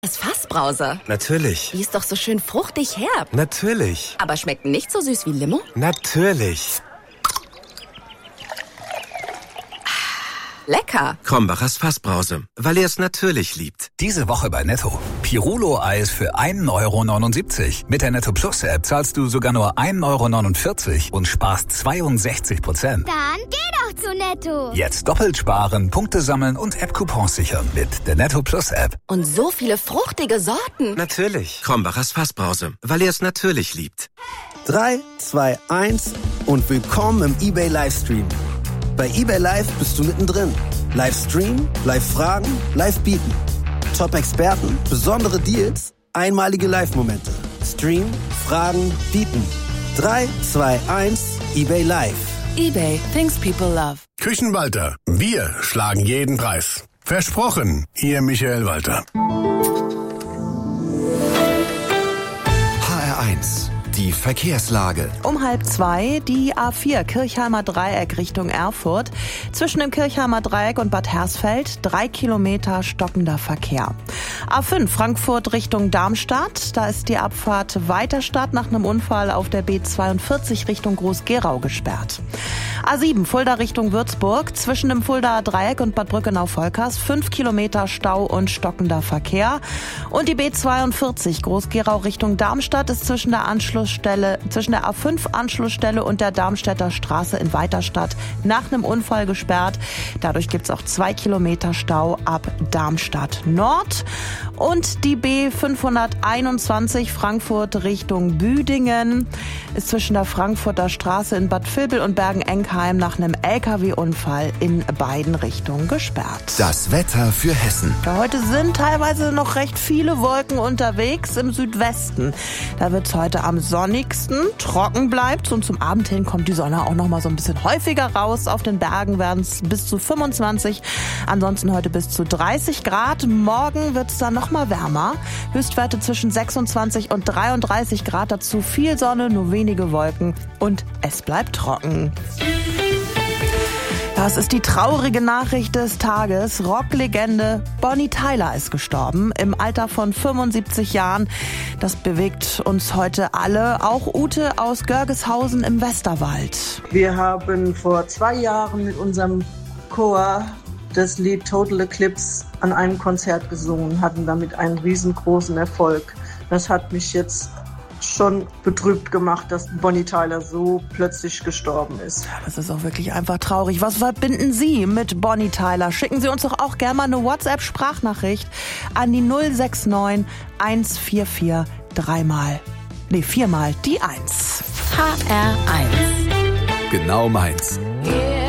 Das Fassbrause. Natürlich. Die ist doch so schön fruchtig herb. Natürlich. Aber schmeckt nicht so süß wie Limo? Natürlich. Lecker. Krombacher Fassbrause, weil er es natürlich liebt. Diese Woche bei Netto. Pirulo-Eis für 1,79 €. Mit der Netto Plus App zahlst du sogar nur 1,49 € und sparst 62%. Dann geh doch zu Netto. Jetzt doppelt sparen, Punkte sammeln und App-Coupons sichern mit der Netto Plus App. Und so viele fruchtige Sorten. Natürlich. Krombachers Fassbrause, weil er es natürlich liebt. 3, 2, 1 und willkommen im eBay Livestream. Bei eBay Live bist du mittendrin. Livestream, Live-Fragen, Live-Bieten. Top-Experten, besondere Deals, einmalige Live-Momente. Stream, Fragen, Bieten. 3, 2, 1, eBay Live. eBay, things people love. Küchenwalter, wir schlagen jeden Preis. Versprochen, Ihr Michael Walter. HR1, die Verkehrslage. Um 1:30 die A4 Kirchheimer Dreieck Richtung Erfurt. Zwischen dem Kirchheimer Dreieck und Bad Hersfeld 3 Kilometer stockender Verkehr. A5 Frankfurt Richtung Darmstadt. Da ist die Abfahrt Weiterstadt nach einem Unfall auf der B42 Richtung Groß-Gerau gesperrt. A7 Fulda Richtung Würzburg. Zwischen dem Fuldaer Dreieck und Bad Brückenau-Volkers 5 Kilometer Stau und stockender Verkehr. Und die B42 Groß-Gerau Richtung Darmstadt ist zwischen der A5 Anschlussstelle und der Darmstädter Straße in Weiterstadt nach einem Unfall gesperrt. Dadurch gibt es auch 2 Kilometer Stau ab Darmstadt Nord. Und die B521 Frankfurt Richtung Büdingen ist zwischen der Frankfurter Straße in Bad Vilbel und Bergen-Enkheim nach einem LKW-Unfall in beiden Richtungen gesperrt. Das Wetter für Hessen. Ja, heute sind teilweise noch recht viele Wolken unterwegs im Südwesten. Da wird es heute am sonnigsten, trocken bleibt und zum Abend hin kommt die Sonne auch noch mal so ein bisschen häufiger raus. Auf den Bergen werden es bis zu 25, ansonsten heute bis zu 30 Grad. Morgen wird es dann noch mal wärmer. Höchstwerte zwischen 26 und 33 Grad, dazu viel Sonne, nur wenige Wolken und es bleibt trocken. Das ist die traurige Nachricht des Tages. Rocklegende Bonnie Tyler ist gestorben im Alter von 75 Jahren. Das bewegt uns heute alle, auch Ute aus Görgeshausen im Westerwald. Wir haben vor 2 Jahren mit unserem Chor das Lied Total Eclipse an einem Konzert gesungen, hatten damit einen riesengroßen Erfolg. Das hat mich jetzt schon betrübt gemacht, dass Bonnie Tyler so plötzlich gestorben ist. Das ist auch wirklich einfach traurig. Was verbinden Sie mit Bonnie Tyler? Schicken Sie uns doch auch gerne mal eine WhatsApp-Sprachnachricht an die 069 144 4 die 1. HR1. Genau meins.